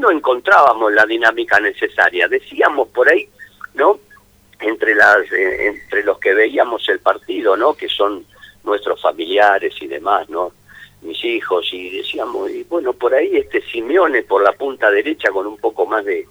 no encontrábamos la dinámica necesaria. Decíamos por ahí, ¿no? Entre los que veíamos el partido, ¿no? Que son nuestros familiares y demás, ¿no? Mis hijos, y decíamos, y bueno, por ahí Simeone por la punta derecha con un poco más de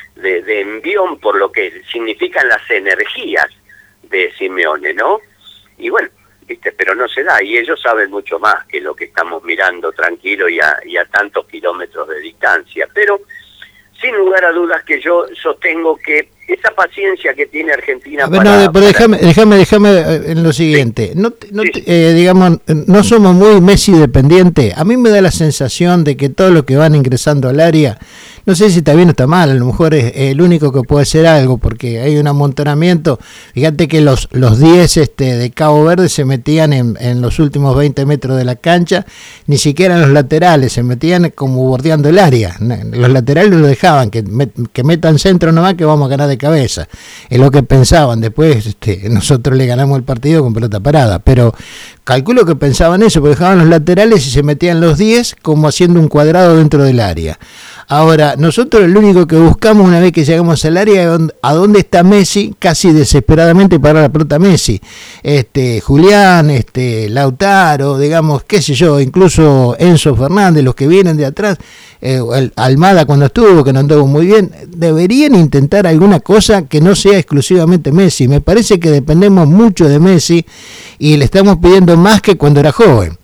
envión por lo que significan las energías de Simeone, ¿no? Y bueno, pero no se da, y ellos saben mucho más que lo que estamos mirando tranquilo y a tantos kilómetros de distancia. Pero sin lugar a dudas que yo sostengo que esa paciencia que tiene Argentina pero déjame en lo siguiente. Digamos, no somos muy Messi dependientes. A mí me da la sensación de que todos los que van ingresando al área, no sé si está bien o está mal, a lo mejor es el único que puede hacer algo, porque hay un amontonamiento. Fíjate que los 10 de Cabo Verde se metían en los últimos 20 metros de la cancha, ni siquiera en los laterales, se metían como bordeando el área. Los laterales lo dejaban, que metan centro nomás, que vamos a ganar de cabeza. Es lo que pensaban. Después nosotros le ganamos el partido con pelota parada, pero calculo que pensaban eso, porque dejaban los laterales y se metían los 10 como haciendo un cuadrado dentro del área. Ahora, nosotros lo único que buscamos una vez que llegamos al área es a dónde está Messi, casi desesperadamente para la pelota Messi. Julián, Lautaro, digamos, qué sé yo, incluso Enzo Fernández, los que vienen de atrás, Almada cuando estuvo, que no anduvo muy bien, deberían intentar alguna cosa que no sea exclusivamente Messi. Me parece que dependemos mucho de Messi y le estamos pidiendo más que cuando era joven.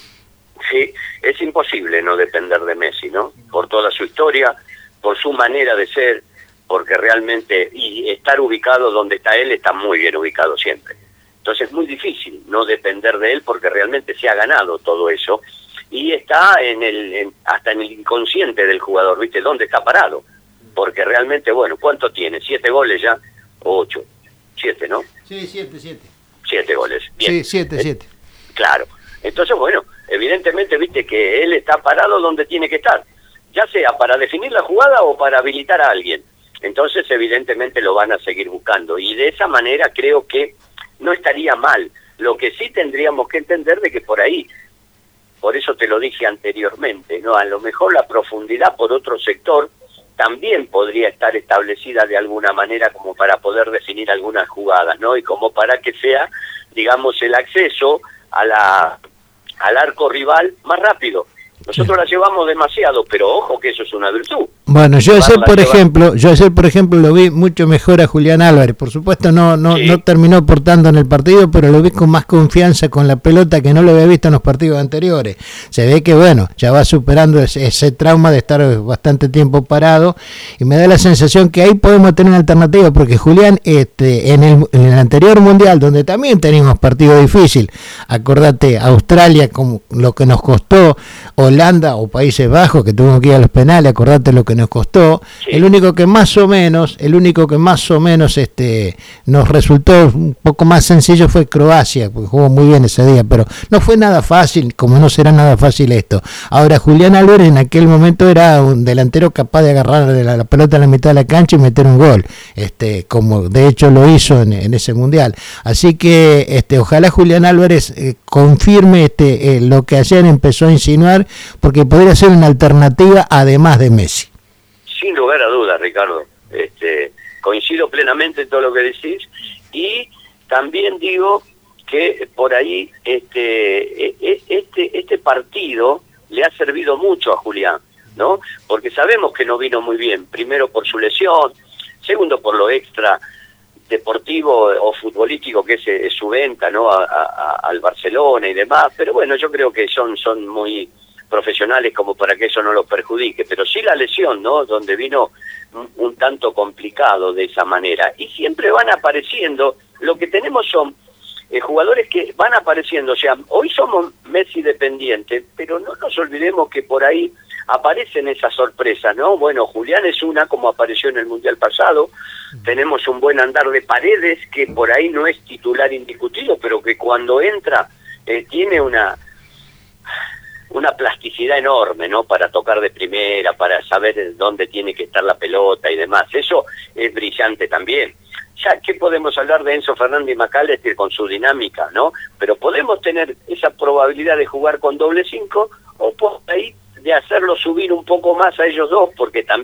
Sí, es imposible no depender de Messi, ¿no? Por toda su historia, por su manera de ser, porque realmente, y estar ubicado donde está él, está muy bien ubicado siempre. Entonces es muy difícil no depender de él, porque realmente se ha ganado todo eso, y está hasta en el inconsciente del jugador, ¿viste? ¿Dónde está parado? Porque realmente, bueno, ¿cuánto tiene? 7 goles ya, o 8, 7, ¿no? Sí, 7. 7 goles, bien. Sí, 7. Claro, entonces bueno, evidentemente viste que él está parado donde tiene que estar, ya sea para definir la jugada o para habilitar a alguien. Entonces evidentemente lo van a seguir buscando, y de esa manera creo que no estaría mal. Lo que sí tendríamos que entender de que por ahí, por eso te lo dije anteriormente, ¿no? A lo mejor la profundidad por otro sector también podría estar establecida de alguna manera como para poder definir algunas jugadas, ¿no? Y como para que sea, digamos, el acceso al arco rival más rápido. Nosotros la llevamos demasiado, pero ojo que eso es una virtud. Bueno, yo ayer por ejemplo lo vi mucho mejor a Julián Álvarez. Por supuesto no terminó aportando en el partido, pero lo vi con más confianza con la pelota que no lo había visto en los partidos anteriores. Se ve que bueno, ya va superando ese trauma de estar bastante tiempo parado, y me da la sensación que ahí podemos tener una alternativa, porque Julián en el anterior mundial, donde también teníamos partido difícil, acordate Australia, como lo que nos costó, Holanda o Países Bajos, que tuvimos que ir a los penales, acordate lo que nos costó. Sí. El único que más o menos nos resultó un poco más sencillo fue Croacia, porque jugó muy bien ese día, pero no fue nada fácil, como no será nada fácil esto. Ahora, Julián Álvarez en aquel momento era un delantero capaz de agarrar la pelota en la mitad de la cancha y meter un gol, como de hecho lo hizo en ese mundial. Así que ojalá Julián Álvarez confirme lo que ayer empezó a insinuar, porque podría ser una alternativa además de Messi. Sin lugar a dudas, Ricardo. Coincido plenamente en todo lo que decís, y también digo que por ahí este partido le ha servido mucho a Julián, ¿no? Porque sabemos que no vino muy bien, primero por su lesión, segundo por lo extra deportivo o futbolístico que es su venta, ¿no? Al Barcelona y demás, pero bueno, yo creo que son muy profesionales como para que eso no los perjudique, pero sí la lesión, ¿no? Donde vino un tanto complicado de esa manera, y siempre van apareciendo, lo que tenemos son jugadores que van apareciendo, o sea, hoy somos Messi dependientes, pero no nos olvidemos que por ahí aparecen esas sorpresas, ¿no? Bueno, Julián es una, como apareció en el Mundial pasado, tenemos un buen andar de Paredes, que por ahí no es titular indiscutido, pero que cuando entra tiene una plasticidad enorme, ¿no? Para tocar de primera, para saber dónde tiene que estar la pelota y demás. Eso es brillante también. Ya, ¿qué podemos hablar de Enzo Fernández y McAllister con su dinámica, ¿no? Pero podemos tener esa probabilidad de jugar con doble 5, o por ahí de hacerlo subir un poco más a ellos dos, porque también